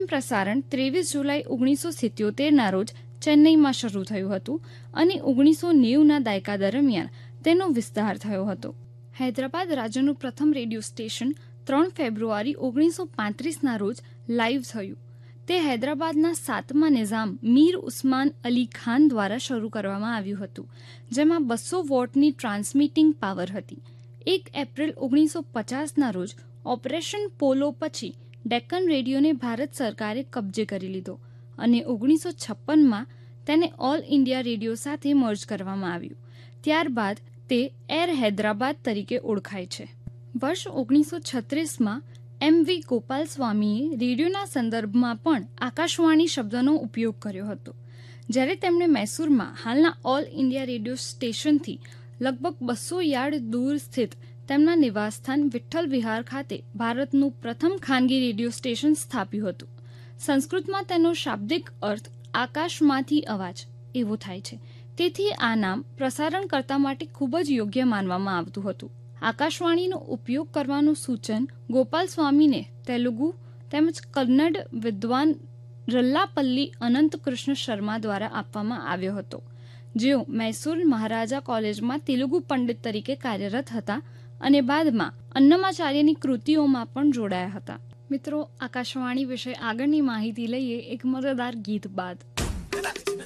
પ્રસારણ 23 જુલાઈ 1977ના રોજ ચેન્નઈમાં શરૂ થયું હતું અને 1990ના દાયકા દરમિયાન તેનો વિસ્તાર થયો હતો. હૈદરાબાદ રાજ્યનું પ્રથમ રેડિયો સ્ટેશન 3 ફેબ્રુઆરી 1935ના રોજ લાઇવ થયું. તે હૈદરાબાદના 7મા નિઝામ મીર ઉસ્માન અલી ખાન દ્વારા શરૂ કરવામાં આવ્યું હતું, જેમાં 200 વોટની ટ્રાન્સમિટિંગ પાવર હતી. 1 એપ્રિલ 1950ના રોજ ઓપરેશન પોલો પછી ડેક્કન રેડિયોને ભારત સરકારે કબજે કરી લીધો અને 1956માં તેને ઓલ ઇન્ડિયા રેડિયો સાથે મર્જ કરવામાં આવ્યું. ત્યારબાદ તે એર હૈદરાબાદ તરીકે ઓળખાય છે. વર્ષ 1936માં M.V. ગોપાલ સ્વામીએ રેડિયોના સંદર્ભમાં પણ આકાશવાણી શબ્દનો ઉપયોગ કર્યો હતો, જ્યારે તેમણે મૈસૂરમાં હાલના ઓલ ઇન્ડિયા રેડિયો સ્ટેશનથી લગભગ 200 યાર્ડ દૂર સ્થિત તેમના નિવાસસ્થાન વિઠ્ઠલ વિહાર ખાતે ભારતનું પ્રથમ ખાનગી રેડિયો સ્ટેશન સ્થાપ્યું હતું. સંસ્કૃતમાં તેનો શાબ્દિક અર્થ આકાશમાંથી અવાજ એવો થાય છે, તેથી આ નામ પ્રસારણકર્તા માટે ખૂબ જ યોગ્ય માનવામાં આવતું હતું. આકાશવાણીનો ઉપયોગ કરવાનું સૂચન ગોપાલ સ્વામીને તેલુગુ તેમજ કન્નડ વિદ્વાન રલ્લાપલ્લી અનંત કૃષ્ણ શર્મા દ્વારા આપવામાં આવ્યો હતો, જેઓ મૈસૂર મહારાજા કોલેજમાં તેલુગુ પંડિત તરીકે કાર્યરત હતા અને બાદમાં અન્નમાચાર્યની કૃતિઓમાં પણ જોડાયા હતા. મિત્રો, આકાશવાણી વિશે આગળની માહિતી લઈએ એક મજેદાર ગીત બાદ.